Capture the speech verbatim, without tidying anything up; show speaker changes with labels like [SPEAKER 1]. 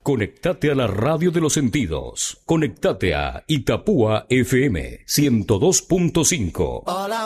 [SPEAKER 1] Conectate a la radio de los sentidos. Conectate a Itapúa F M ciento dos punto cinco.